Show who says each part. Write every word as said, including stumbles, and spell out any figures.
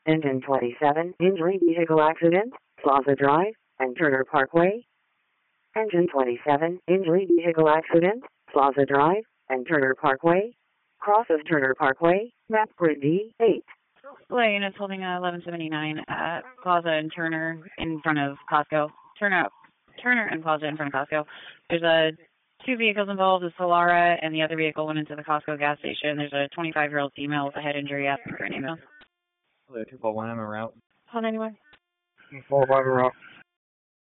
Speaker 1: Engine twenty-seven, injury vehicle accident, Plaza Drive and Turner Parkway. Engine twenty-seven, injury vehicle accident, Plaza Drive and Turner Parkway. Cross of Turner Parkway, map grid D eight.
Speaker 2: Belay units holding uh, eleven seventy-nine at Plaza and Turner in front of Costco. Turner, Turner and Plaza in front of Costco. There's a two vehicles involved, a Solara, and the other vehicle went into the Costco gas station. There's a twenty-five-year-old female with a head injury at the current email.
Speaker 3: two four one, I'm en route.
Speaker 2: Hold anyone.
Speaker 4: four five en route.